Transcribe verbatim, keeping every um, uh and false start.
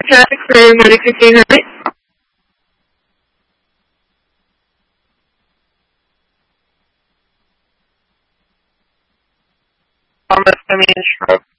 Traffic for Medic fifteen hundred. Almost coming in stroke.